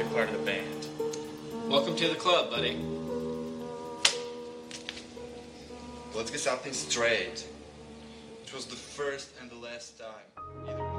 part of the band. Welcome to the club, buddy. Let's get something straight. It was the first and the last time. Either